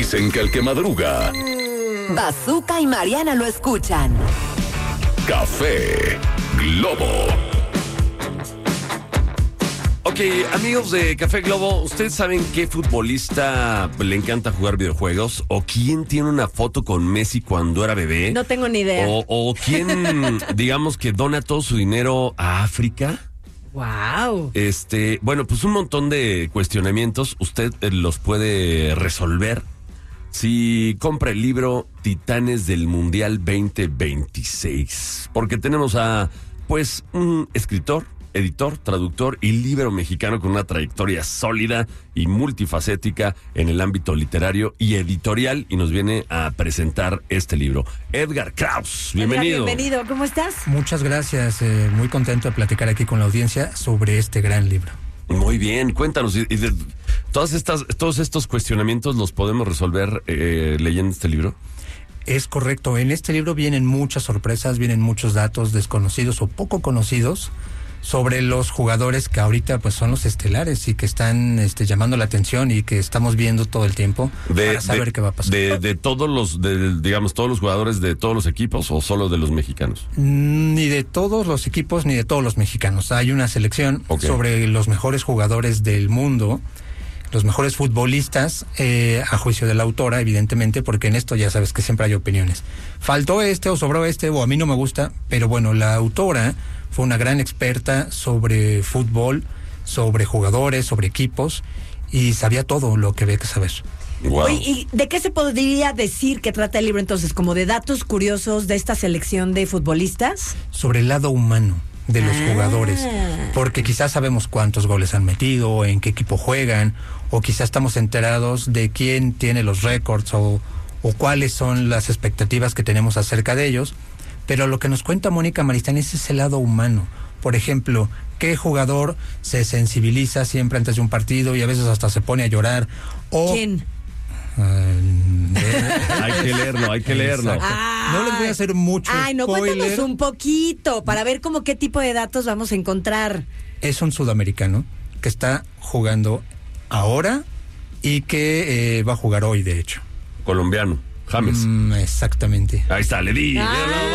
Dicen que el que madruga... Bazooka y Mariana lo escuchan. Café Globo. Ok, amigos de Café Globo, ¿ustedes saben qué futbolista le encanta jugar videojuegos? ¿O quién tiene una foto con Messi cuando era bebé? No tengo ni idea. ¿O quién, digamos, que dona todo su dinero a África? Wow. Bueno, pues un montón de cuestionamientos usted los puede resolver si compra el libro Titanes del Mundial 2026. Porque tenemos a, pues, un escritor, editor, traductor y líbero mexicano con una trayectoria sólida y multifacética en el ámbito literario y editorial, y nos viene a presentar este libro. Edgar Kraus, bienvenido. Edgar, bienvenido, ¿cómo estás? Muchas gracias, muy contento de platicar aquí con la audiencia sobre este gran libro. Muy bien, cuéntanos, y de todos estos cuestionamientos los podemos resolver leyendo este libro. Es correcto, en este libro vienen muchas sorpresas, vienen muchos datos desconocidos o poco conocidos sobre los jugadores que ahorita pues son los estelares y que están llamando la atención y que estamos viendo todo el tiempo para saber qué va a pasar. De todos los, digamos, todos los jugadores de todos los equipos, o solo de los mexicanos. Ni de todos los equipos ni de todos los mexicanos. Hay una selección sobre los mejores jugadores del mundo, los mejores futbolistas, a juicio de la autora, evidentemente, porque en esto ya sabes que siempre hay opiniones. Faltó o sobró o a mí no me gusta, pero bueno, la autora fue una gran experta sobre fútbol, sobre jugadores, sobre equipos, y sabía todo lo que había que saber. Wow. Oye, ¿y de qué se podría decir que trata el libro entonces? ¿Como de datos curiosos de esta selección de futbolistas? Sobre el lado humano de los jugadores, porque quizás sabemos cuántos goles han metido, en qué equipo juegan, o quizás estamos enterados de quién tiene los récords o cuáles son las expectativas que tenemos acerca de ellos. Pero lo que nos cuenta Mónica Maristán es ese lado humano. Por ejemplo, ¿qué jugador se sensibiliza siempre antes de un partido y a veces hasta se pone a llorar? ¿Quién? Hay que leerlo. No les voy a hacer mucho no, spoiler. cuéntanos un poquito para ver como qué tipo de datos vamos a encontrar. Es un sudamericano que está jugando ahora y que va a jugar hoy, de hecho. Colombiano, James. Exactamente. Ahí está, le di. Pues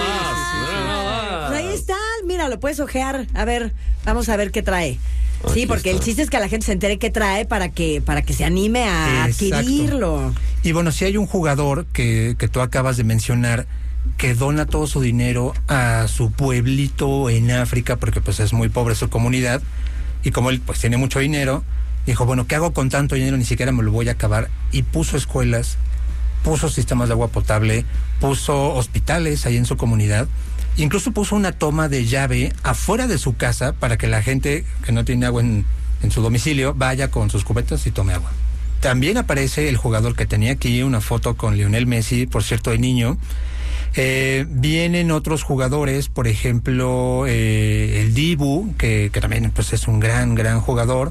ahí está, mira, lo puedes ojear. A ver, vamos a ver qué trae. Sí, porque el chiste es que la gente se entere qué trae para que se anime a adquirirlo. Y bueno, si hay un jugador que tú acabas de mencionar que dona todo su dinero a su pueblito en África, porque pues es muy pobre su comunidad, y como él pues tiene mucho dinero, dijo, bueno, ¿qué hago con tanto dinero? Ni siquiera me lo voy a acabar. Y puso escuelas, puso sistemas de agua potable, puso hospitales ahí en su comunidad. Incluso puso una toma de llave afuera de su casa para que la gente que no tiene agua en su domicilio vaya con sus cubetas y tome agua. También aparece el jugador que tenía aquí una foto con Lionel Messi, por cierto, de niño. Vienen otros jugadores, por ejemplo, el Dibu, que también pues, es un gran jugador.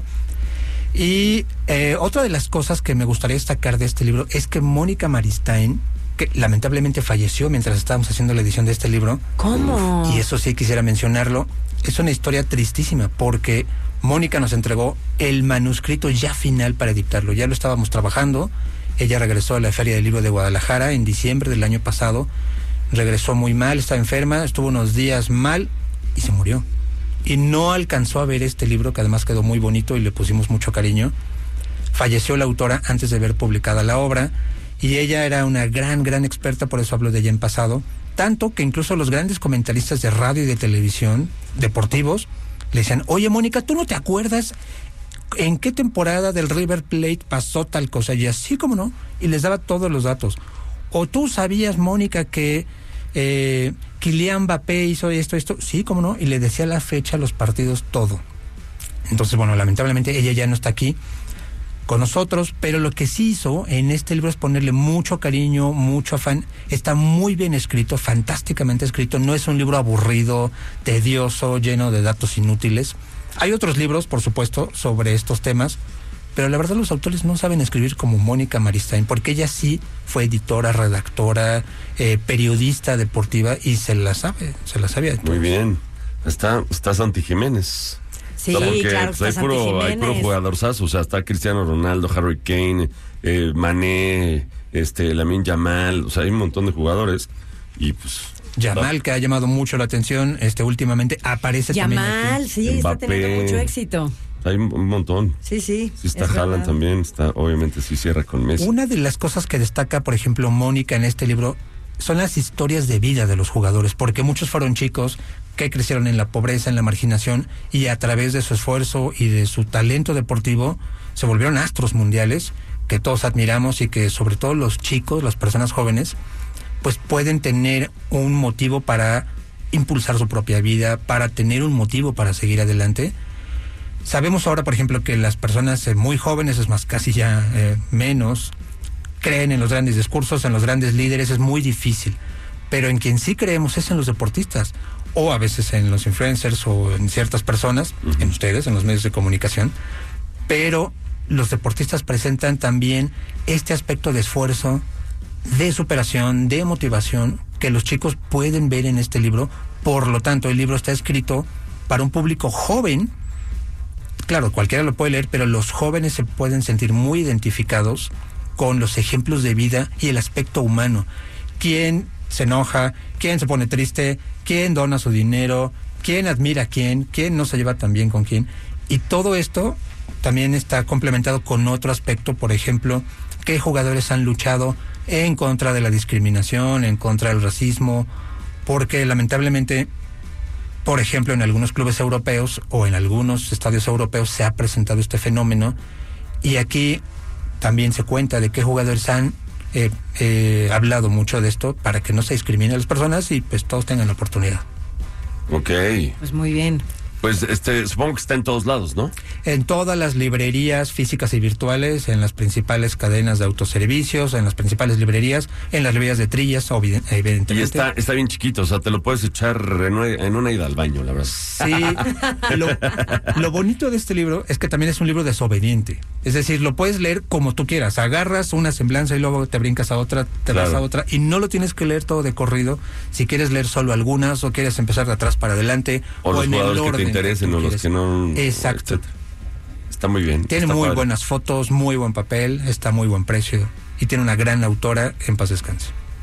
Y otra de las cosas que me gustaría destacar de este libro es que Mónica Maristán, que lamentablemente falleció mientras estábamos haciendo la edición de este libro. ¿Cómo? Y eso sí quisiera mencionarlo. Es una historia tristísima porque Mónica nos entregó el manuscrito ya final para editarlo. Ya lo estábamos trabajando. Ella regresó a la Feria del Libro de Guadalajara en diciembre del año pasado. Regresó muy mal, estaba enferma, estuvo unos días mal y se murió. Y no alcanzó a ver este libro, que además quedó muy bonito y le pusimos mucho cariño. Falleció la autora antes de ver publicada la obra. Y ella era una gran experta, por eso hablo de ella en pasado, tanto que incluso los grandes comentaristas de radio y de televisión, deportivos, le decían, oye Mónica, ¿tú no te acuerdas en qué temporada del River Plate pasó tal cosa? Y así como no, y les daba todos los datos. O tú sabías, Mónica, que Kylian Mbappé hizo esto, sí, como no, y le decía la fecha, los partidos, todo. Entonces, bueno, lamentablemente ella ya no está aquí con nosotros, pero lo que sí hizo en este libro es ponerle mucho cariño, mucho afán. Está muy bien escrito, fantásticamente escrito. No es un libro aburrido, tedioso, lleno de datos inútiles. Hay otros libros, por supuesto, sobre estos temas, pero la verdad los autores no saben escribir como Mónica Maristán, porque ella sí fue editora, redactora, periodista deportiva y se la sabía. Muy bien. Está Santi Jiménez. Sí, O sea, porque, claro, pues, hay está puro Santi Jiménez. jugadorzazo. O sea, está Cristiano Ronaldo, Harry Kane, Mané, Lamine Yamal. O sea, hay un montón de jugadores. Y pues... Yamal, que ha llamado mucho la atención, últimamente aparece también Yamal, aquí. sí, está Mbappé. teniendo mucho éxito. Hay un montón. Sí. Sí está es Haaland verdad. también. Está, obviamente sí cierra con Messi. Una de las cosas que destaca, por ejemplo, Mónica en este libro son las historias de vida de los jugadores, porque muchos fueron chicos que crecieron en la pobreza, en la marginación, y a través de su esfuerzo y de su talento deportivo se volvieron astros mundiales que todos admiramos y que sobre todo los chicos, las personas jóvenes, pues pueden tener un motivo para impulsar su propia vida, para tener un motivo para seguir adelante. Sabemos ahora, por ejemplo, que las personas muy jóvenes, es más, casi ya menos, creen en los grandes discursos, en los grandes líderes, es muy difícil. Pero en quien sí creemos es en los deportistas, o a veces en los influencers o en ciertas personas, en ustedes, en los medios de comunicación. Pero los deportistas presentan también este aspecto de esfuerzo, de superación, de motivación, que los chicos pueden ver en este libro. Por lo tanto, el libro está escrito para un público joven. Claro, cualquiera lo puede leer, pero los jóvenes se pueden sentir muy identificados con los ejemplos de vida y el aspecto humano. ¿Quién se enoja? ¿Quién se pone triste? ¿Quién dona su dinero? ¿Quién admira a quién? ¿Quién no se lleva tan bien con quién? Y todo esto también está complementado con otro aspecto, por ejemplo, qué jugadores han luchado en contra de la discriminación, en contra del racismo, porque lamentablemente, por ejemplo, en algunos clubes europeos o en algunos estadios europeos se ha presentado este fenómeno, y aquí también se cuenta de qué jugadores han hablado mucho de esto para que no se discrimine a las personas y pues todos tengan la oportunidad. Ok. Pues muy bien. Pues supongo que está en todos lados, ¿no? En todas las librerías físicas y virtuales, en las principales cadenas de autoservicios, en las principales librerías, en las librerías de Trillas, evidentemente. Y está bien chiquito, o sea, te lo puedes echar en una ida al baño, la verdad. Sí, lo bonito de este libro es que también es un libro desobediente. Es decir, lo puedes leer como tú quieras. Agarras una semblanza y luego te brincas a otra, vas a otra, y no lo tienes que leer todo de corrido. Si quieres leer solo algunas, o quieres empezar de atrás para adelante, O los en el jugadores que te orden interesen tú o los quieres. que no. Exacto. Etcétera. Está muy bien. Tiene está muy padre. buenas fotos, muy buen papel, está a muy buen precio y tiene una gran autora, en paz descanse.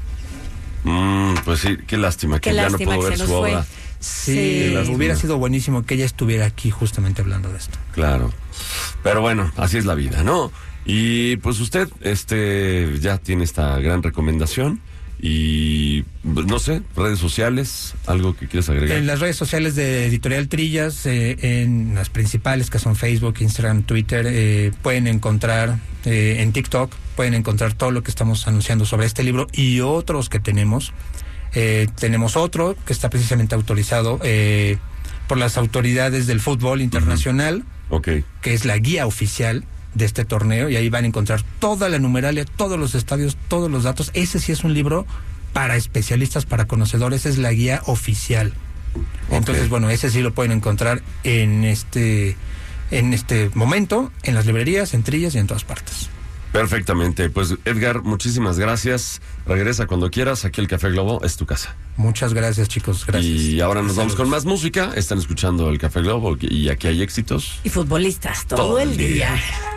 Pues sí, qué lástima que ya no puedo ver su obra. Sí, lástima. hubiera sido buenísimo que ella estuviera aquí justamente hablando de esto. Claro. Pero bueno, así es la vida, ¿no? Y pues usted ya tiene esta gran recomendación y no sé, redes sociales, algo que quieras agregar. En las redes sociales de Editorial Trillas, en las principales que son Facebook, Instagram, Twitter, pueden encontrar, en TikTok, pueden encontrar todo lo que estamos anunciando sobre este libro y otros que tenemos. Tenemos otro que está precisamente autorizado por las autoridades del fútbol internacional, Ok. que es la guía oficial de este torneo, y ahí van a encontrar toda la numeralia, todos los estadios, todos los datos. Ese sí es un libro para especialistas, para conocedores, es la guía oficial. Entonces, bueno, ese sí lo pueden encontrar en este momento, en las librerías, en Trillas y en todas partes. Perfectamente. Pues Edgar, muchísimas gracias. Regresa cuando quieras. Aquí el Café Globo es tu casa. Muchas gracias, chicos. Gracias. Y ahora nos vamos Saludos. con más música. Están escuchando el Café Globo y aquí hay éxitos. Y futbolistas todo el día.